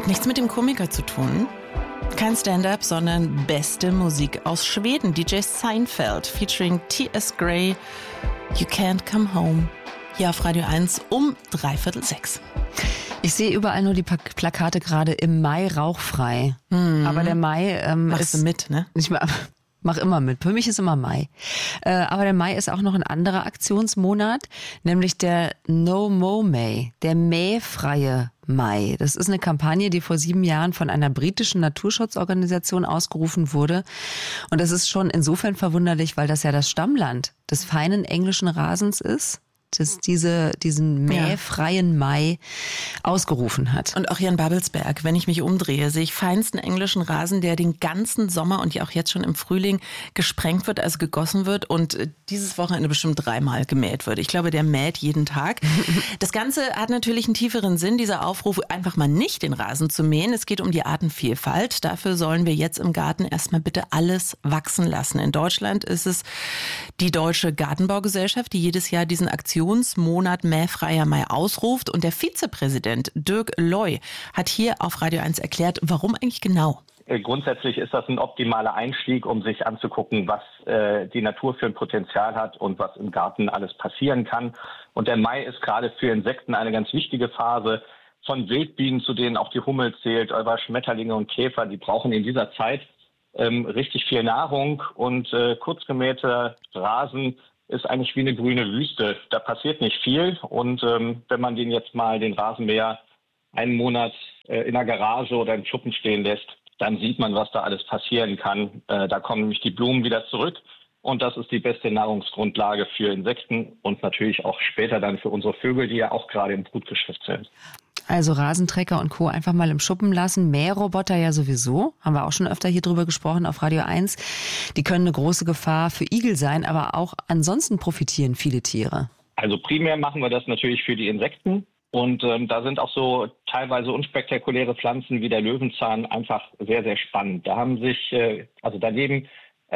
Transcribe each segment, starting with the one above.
Nichts mit dem Komiker zu tun. Kein Stand-up, sondern beste Musik aus Schweden. DJ Seinfeld featuring T.S. Gray. You Can't Come Home. Hier auf Radio 1 um 5:45. Ich sehe überall nur die Plakate gerade im Mai rauchfrei. Aber der Mai Machst du mit, ne? Ich mach immer mit. Für mich ist immer Mai. Aber der Mai ist auch noch ein anderer Aktionsmonat, nämlich der No Mow May, der mähfreie Mai. Das ist eine Kampagne, die vor 7 Jahren von einer britischen Naturschutzorganisation ausgerufen wurde. Und das ist schon insofern verwunderlich, weil das ja das Stammland des feinen englischen Rasens ist, das diesen mähfreien Mai ausgerufen hat. Und auch hier in Babelsberg, wenn ich mich umdrehe, sehe ich feinsten englischen Rasen, der den ganzen Sommer und ja auch jetzt schon im Frühling gesprengt wird, also gegossen wird und dieses Wochenende bestimmt 3-mal gemäht wird. Ich glaube, der mäht jeden Tag. Das Ganze hat natürlich einen tieferen Sinn, dieser Aufruf, einfach mal nicht den Rasen zu mähen. Es geht um die Artenvielfalt. Dafür sollen wir jetzt im Garten erstmal bitte alles wachsen lassen. In Deutschland ist es die Deutsche Gartenbaugesellschaft, die jedes Jahr diesen Aktionsmonat Mähfreier Mai ausruft. Und der Vizepräsident Dirk Loy hat hier auf Radio 1 erklärt, warum eigentlich genau. Grundsätzlich ist das ein optimaler Einstieg, um sich anzugucken, was die Natur für ein Potenzial hat und was im Garten alles passieren kann. Und der Mai ist gerade für Insekten eine ganz wichtige Phase. Von Wildbienen, zu denen auch die Hummel zählt, über Schmetterlinge und Käfer, die brauchen in dieser Zeit richtig viel Nahrung. Und kurzgemähter Rasen ist eigentlich wie eine grüne Wüste. Da passiert nicht viel. Und wenn man den Rasenmäher einen Monat in der Garage oder im Schuppen stehen lässt, dann sieht man, was da alles passieren kann. Da kommen nämlich die Blumen wieder zurück. Und das ist die beste Nahrungsgrundlage für Insekten und natürlich auch später dann für unsere Vögel, die ja auch gerade im Brutgeschäft sind. Also Rasentrecker und Co. einfach mal im Schuppen lassen. Mähroboter ja sowieso. Haben wir auch schon öfter hier drüber gesprochen auf Radio 1. Die können eine große Gefahr für Igel sein, aber auch ansonsten profitieren viele Tiere. Also primär machen wir das natürlich für die Insekten. Und da sind auch so teilweise unspektakuläre Pflanzen wie der Löwenzahn einfach sehr, sehr spannend. Da haben sich, da leben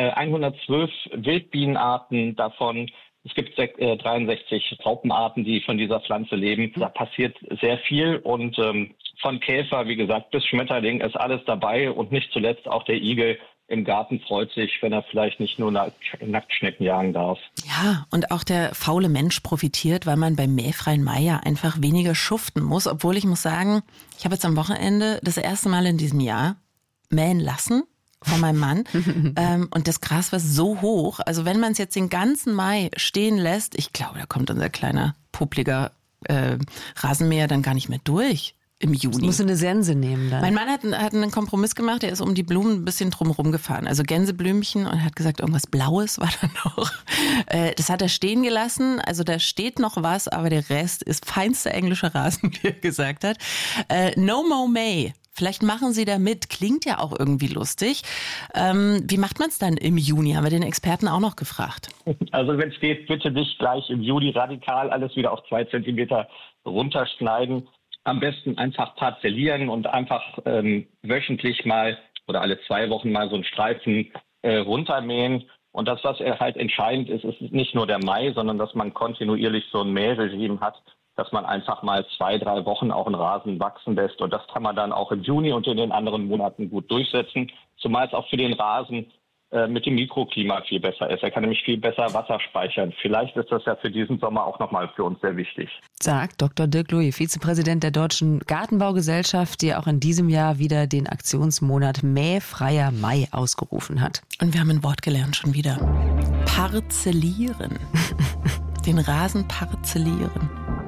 112 Wildbienenarten davon. Es gibt 63 Raupenarten, die von dieser Pflanze leben. Da passiert sehr viel und von Käfer, wie gesagt, bis Schmetterling ist alles dabei und nicht zuletzt auch der Igel im Garten freut sich, wenn er vielleicht nicht nur Nacktschnecken jagen darf. Ja, und auch der faule Mensch profitiert, weil man beim mähfreien Mai ja einfach weniger schuften muss. Obwohl ich muss sagen, ich habe jetzt am Wochenende das erste Mal in diesem Jahr mähen lassen von meinem Mann. Und das Gras war so hoch. Also wenn man es jetzt den ganzen Mai stehen lässt, ich glaube, da kommt unser kleiner, publiger Rasenmäher dann gar nicht mehr durch. Im Juni. Du musst eine Sense nehmen dann. Mein Mann hat einen Kompromiss gemacht, der ist um die Blumen ein bisschen drumherum gefahren. Also Gänseblümchen und hat gesagt, irgendwas Blaues war da noch. Das hat er stehen gelassen, also da steht noch was, aber der Rest ist feinster englischer Rasen, wie er gesagt hat. No Mow May. Vielleicht machen Sie da mit. Klingt ja auch irgendwie lustig. Wie macht man es dann im Juni? Haben wir den Experten auch noch gefragt. Also wenn es geht, bitte nicht gleich im Juli radikal alles wieder auf 2 Zentimeter runterschneiden. Am besten einfach parzellieren und einfach wöchentlich mal oder alle 2 Wochen mal so einen Streifen runtermähen. Und das, was halt entscheidend ist, ist nicht nur der Mai, sondern dass man kontinuierlich so ein Mähregime hat, dass man einfach mal 2-3 Wochen auch einen Rasen wachsen lässt. Und das kann man dann auch im Juni und in den anderen Monaten gut durchsetzen. Zumal es auch für den Rasen mit dem Mikroklima viel besser ist. Er kann nämlich viel besser Wasser speichern. Vielleicht ist das ja für diesen Sommer auch nochmal für uns sehr wichtig. Sagt Dr. Dirk Loy, Vizepräsident der Deutschen Gartenbaugesellschaft, die auch in diesem Jahr wieder den Aktionsmonat Mähfreier Mai ausgerufen hat. Und wir haben ein Wort gelernt schon wieder. Parzellieren. Den Rasen parzellieren.